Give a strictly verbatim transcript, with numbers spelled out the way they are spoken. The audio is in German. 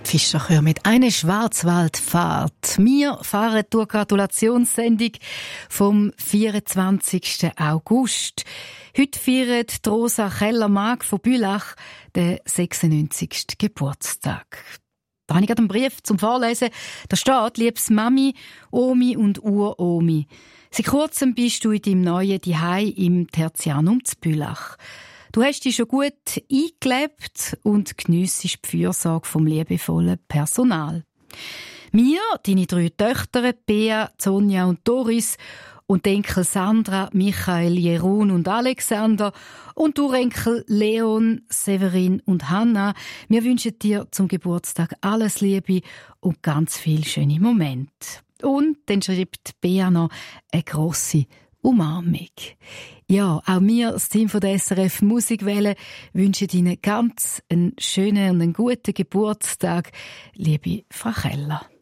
Fischerchör mit «Eine Schwarzwaldfahrt». Wir fahren durch die Gratulationssendung vom vierundzwanzigsten August. Heute feiert Rosa Keller-Mag von Bülach den sechsundneunzigsten Geburtstag. Da habe ich gerade einen Brief zum Vorlesen. Da steht: «Liebes Mami, Omi und Uromi, seit kurzem bist du in deinem neuen Zuhause im Tertianum zu Bülach. Du hast dich schon gut eingelebt und geniessest die Fürsorge vom liebevollen Personal. Wir, deine drei Töchter, Bea, Sonja und Doris, und die Enkel Sandra, Michael, Jeroen und Alexander und die Urenkel Leon, Severin und Hanna, wir wünschen dir zum Geburtstag alles Liebe und ganz viele schöne Momente.» Und dann schreibt Bea noch eine grosse Umarmung. Ja, auch wir, das Team von der S R F Musikwelle, wünschen Ihnen ganz einen schönen und einen guten Geburtstag, liebe Frau Keller.